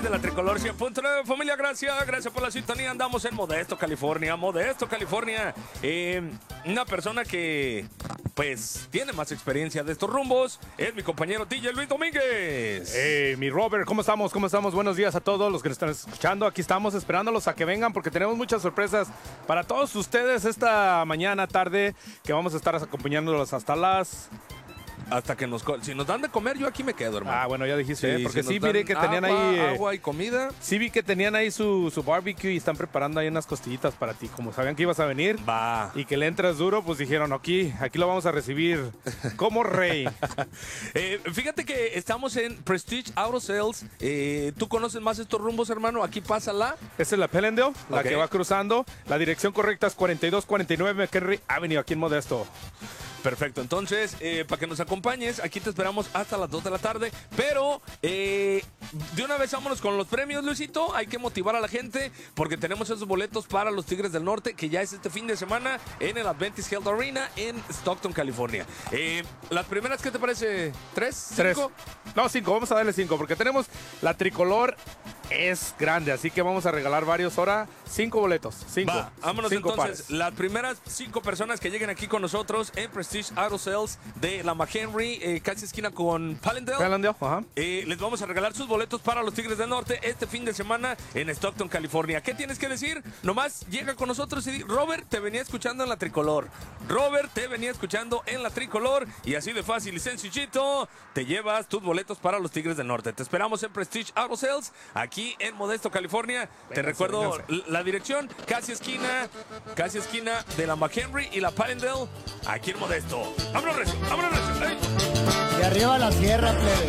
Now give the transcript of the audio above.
través de la Tricolor 100.9. Familia, gracias por la sintonía. Andamos en Modesto, California. Una persona que, pues, tiene más experiencia de estos rumbos es mi compañero DJ Luis Domínguez. Hey, mi Robert, ¿cómo estamos? Buenos días a todos los que nos están escuchando. Aquí estamos esperándolos a que vengan porque tenemos muchas sorpresas para todos ustedes esta mañana, tarde, que vamos a estar acompañándolos hasta que si nos dan de comer, yo aquí me quedo, hermano. Ah, bueno, ya dijiste, Sí, porque si sí nos miré dan que tenían agua y comida. Sí vi que tenían ahí su barbecue y están preparando ahí unas costillitas para ti. Como sabían que ibas a venir y que le entras duro, pues dijeron, aquí lo vamos a recibir como rey. Fíjate que estamos en Prestige Auto Sales. ¿Tú conoces más estos rumbos, hermano? Aquí pásala. Esta es la Pellendale, la Ok. que va cruzando. La dirección correcta es 4249 McHenry Avenue, aquí en Modesto. Perfecto, entonces, para que nos acompañes, aquí te esperamos hasta las 2 de la tarde, pero de una vez vámonos con los premios, Luisito. Hay que motivar a la gente porque tenemos esos boletos para los Tigres del Norte, que ya es este fin de semana en el Adventist Health Arena en Stockton, California. Las primeras, ¿qué te parece? ¿Tres? ¿Cinco? No, 5, vamos a darle 5 porque tenemos la Tricolor. Es grande, así que vamos a regalar varios ahora. 5 boletos. 5. Vámonos 5 entonces. pares. Las primeras 5 personas que lleguen aquí con nosotros en Prestige Auto Sales de la McHenry, casi esquina con Pallendale. Ajá. Les vamos a regalar sus boletos para los Tigres del Norte este fin de semana en Stockton, California. ¿Qué tienes que decir? Nomás llega con nosotros y di, Robert, te venía escuchando en la Tricolor. Robert, te venía escuchando en la Tricolor. Y así de fácil y sencillito, te llevas tus boletos para los Tigres del Norte. Te esperamos en Prestige Auto Sales, aquí en Modesto, California. Te recuerdo la dirección, casi esquina de la McHenry y la Pallendale, aquí en Modesto. ¡Vámonos, recio! ¡Vámonos, recio! ¡Ey! Y arriba la sierra, plebe.